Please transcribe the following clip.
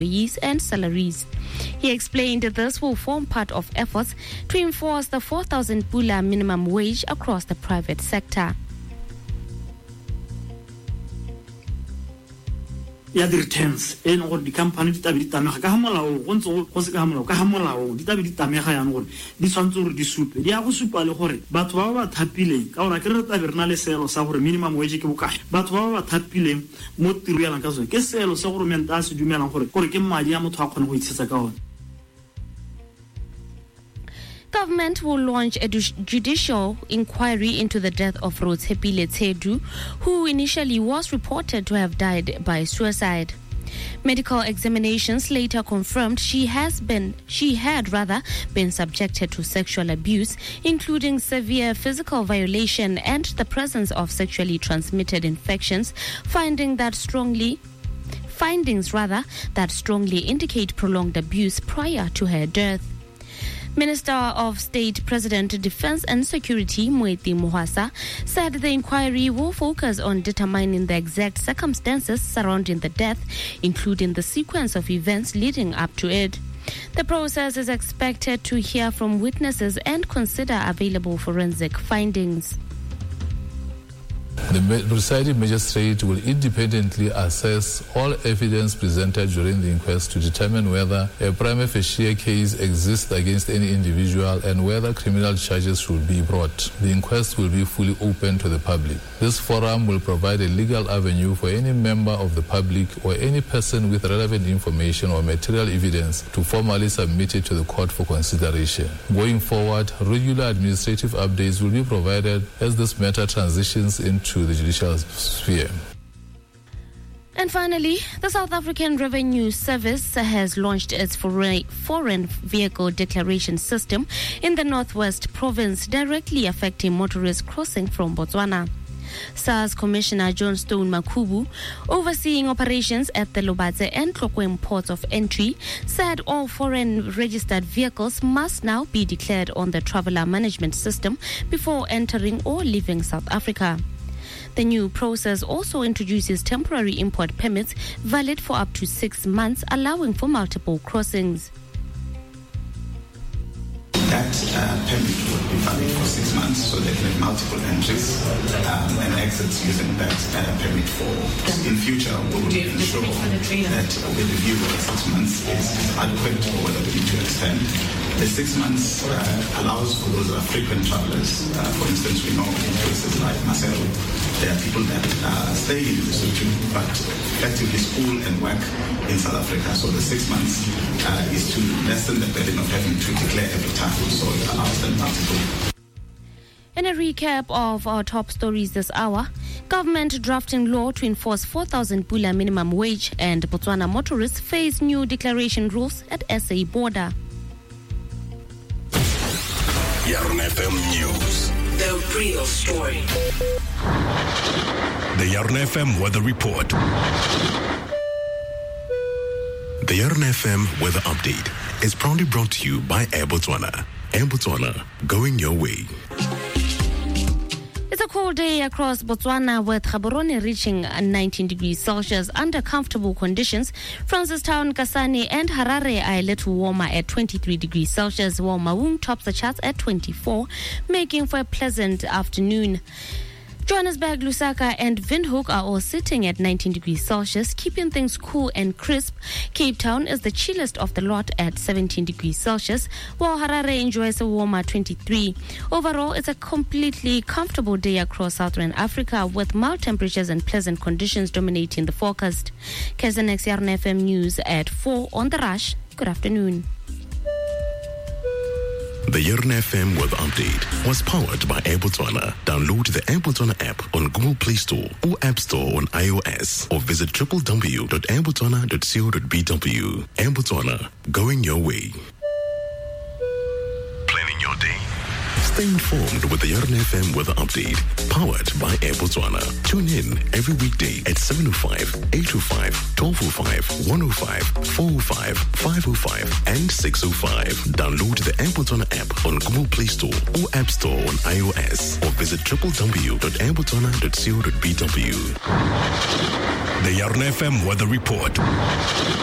employees and salaries. He explained that this will form part of efforts to enforce the 4,000 pula minimum wage across the private sector. Ya di returns en gore di company di tabe di tamega ka molao go ntse go se ka molao ka molao di tabe di tamega yana gore di tshwantse gore di supe di a go supa le gore batho ba ba thapileng ka gore ke re tabe rena le selo sa gore minimum wage ke bokae batho ba ba thapileng mo tiro ya lang ka so ke selo sa gore menta se dumelang gore ke madi a motho a kgone go itshetsa ka ona. Government will launch a judicial inquiry into the death of Rothepile Tsedu, who initially was reported to have died by suicide. Medical examinations later confirmed she had been subjected to sexual abuse, including severe physical violation and the presence of sexually transmitted infections, findings that strongly indicate prolonged abuse prior to her death. Minister of State, President, Defense and Security, Moeti Mohasa, said the inquiry will focus on determining the exact circumstances surrounding the death, including the sequence of events leading up to it. The process is expected to hear from witnesses and consider available forensic findings. The presiding magistrate will independently assess all evidence presented during the inquest to determine whether a prima facie case exists against any individual and whether criminal charges should be brought. The inquest will be fully open to the public. This forum will provide a legal avenue for any member of the public or any person with relevant information or material evidence to formally submit it to the court for consideration. Going forward, regular administrative updates will be provided as this matter transitions into the judicial sphere. And finally, the South African Revenue Service has launched its foreign vehicle declaration system in the Northwest Province, directly affecting motorists crossing from Botswana. SARS Commissioner John Stone Makubu, overseeing operations at the Lobatse and Tlokweng ports of entry, said all foreign registered vehicles must now be declared on the traveller management system before entering or leaving South Africa. The new process also introduces temporary import permits valid for up to 6 months, allowing for multiple crossings. That permit would be valid for 6 months, so they can have multiple entries and exits using that permit for. In future, we will ensure that the review of 6 months is adequate or whether we need to extend. The 6 months allows for those frequent travelers. For instance, we know in places like Maseru, there are people that stay in Lesotho but effectively school and work in South Africa. So the 6 months is to lessen the burden of having to declare every time. So it allows them multiple. In a recap of our top stories this hour, government drafting law to enforce 4,000 pula minimum wage, and Botswana motorists face new declaration rules at SA border. Yarn FM News. The real story. The Yarn FM Weather Report. The Yarn FM Weather Update is proudly brought to you by Air Botswana. Air Botswana, going your way. It's a cold day across Botswana, with Gaborone reaching 19 degrees Celsius under comfortable conditions. Francistown, Kasane and Harare are a little warmer at 23 degrees Celsius, while Maung tops the charts at 24, making for a pleasant afternoon. Johannesburg, Lusaka and Windhoek are all sitting at 19 degrees Celsius, keeping things cool and crisp. Cape Town is the chillest of the lot at 17 degrees Celsius, while Harare enjoys a warmer 23. Overall, it's a completely comfortable day across Southern Africa, with mild temperatures and pleasant conditions dominating the forecast. KZNX Yarn FM News at 4 on the rush. Good afternoon. The Yarn FM Weather Update was powered by Air Botswana. Download the Air Botswana app on Google Play Store or App Store on iOS, or visit www.airbotswana.co.bw. Air Botswana, going your way. Planning your day. Stay informed with the Yarn FM Weather Update, powered by Air Botswana. Tune in every weekday at 7:05, 8:05, 12:05, 1:05, 4:05, 5:05, and 6:05. Download the Air Botswana app on Google Play Store or App Store on iOS, or visit www.airbotswana.co.bw. The Yarn FM Weather Report.